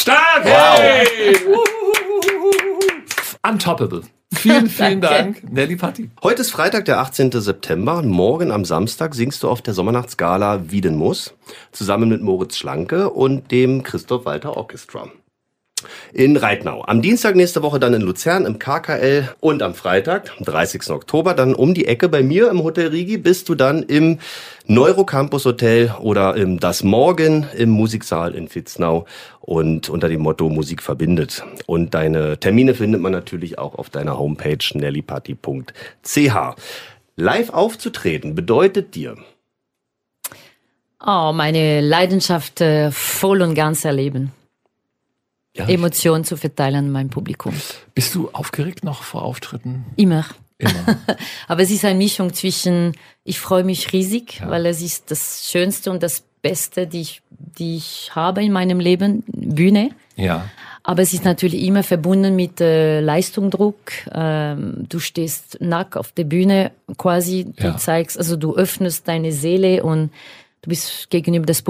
Stark! Hey! Untoppable. Vielen, vielen Dank, Nelly Patti. Heute ist Freitag, der 18. September. Morgen am Samstag singst du auf der Sommernachtsgala Wie denn muss, zusammen mit Moritz Schlanke und dem Christoph Walter Orchestra in Reitnau. Am Dienstag nächste Woche dann in Luzern im KKL und am Freitag, am 30. Oktober, dann um die Ecke bei mir im Hotel Rigi bist du dann im Neurocampus Hotel oder im Das Morgen im Musiksaal in Vitznau und unter dem Motto Musik verbindet. Und deine Termine findet man natürlich auch auf deiner Homepage nellypatti.ch. Live aufzutreten bedeutet dir? Oh, meine Leidenschaft voll und ganz erleben. Ja, Emotionen zu verteilen an mein Publikum. Bist du aufgeregt noch vor Auftritten? Immer. Immer. Aber es ist eine Mischung zwischen, ich freue mich riesig, weil es ist das Schönste und das Beste, die ich habe in meinem Leben, Bühne. Ja. Aber es ist natürlich immer verbunden mit Leistungsdruck. Du stehst nackt auf der Bühne quasi, du zeigst, also du öffnest deine Seele und du bist gegenüber des